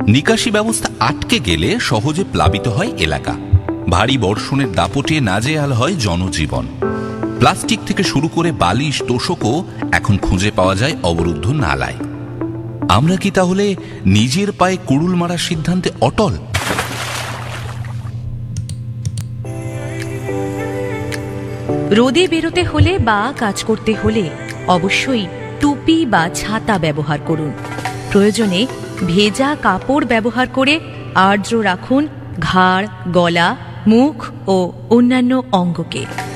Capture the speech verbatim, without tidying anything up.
নিকাশি ব্যবস্থা আটকে গেলে সহজে প্লাবিত হয় এলাকা। ভারী বর্ষণের দাপটে নাজেহাল হয় জনজীবন। প্লাস্টিক থেকে শুরু করে বালিশ তোষকও এখন খুঁজে পাওয়া যায় অবরুদ্ধ নালায়। আমরা কি তাহলে নিজের পায়ে কুড়ুল মারার সিদ্ধান্তে অটল? রোদে বেরোতে হলে বা কাজ করতে হলে অবশ্যই টুপি বা ছাতা ব্যবহার করুন। প্রয়োজনে ভেজা কাপড় ব্যবহার করে আর্দ্র রাখুন ঘাড়, গলা, মুখ ও অন্যান্য অঙ্গকে।